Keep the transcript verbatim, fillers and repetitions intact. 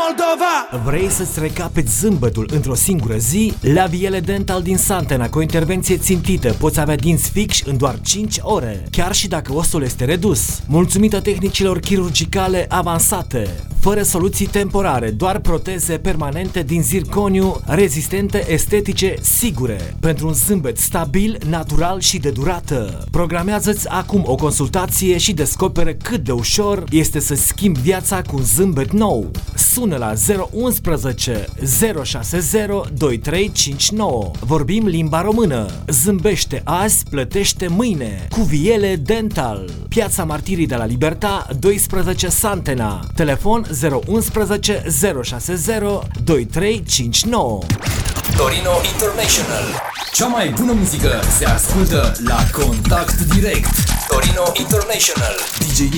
Moldova! Vrei să-ți recapeți zâmbetul într-o singură zi? La Viele Dental din Santena, cu o intervenție țintită, poți avea dinți fixi în doar cinci ore, chiar și dacă osul este redus, mulțumită tehnicilor chirurgicale avansate, fără soluții temporare, doar proteze permanente din zirconiu, rezistente, estetice, sigure, pentru un zâmbet stabil, natural și de durată. Programează-ți acum o consultație și descoperă cât de ușor este să schimbi viața cu un zâmbet nou. Sună la zero unu unu zero șase zero doi trei cinci nouă. Vorbim limba română. Zâmbește azi, plătește mâine. Cu Viele Dental. Piața Martirii de la Liberta, doisprezece Santena. Telefon zero unu unu zero șase zero doi trei cinci nouă. Torino International. Cea mai bună muzică se ascultă la Contact Direct. Torino International. D J